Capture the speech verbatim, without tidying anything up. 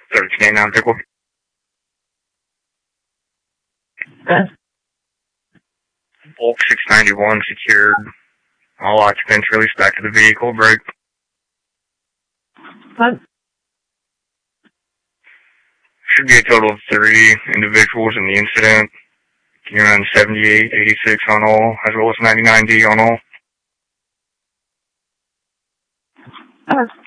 thirteen eighty-nine Pickle. What? Bulk six ninety-one secured. All occupants released back to the vehicle. Break. What? Should be a total of three individuals in the incident. Can you run seventy-eight eighty-six on all, as well as ninety-nine D on all? Uh.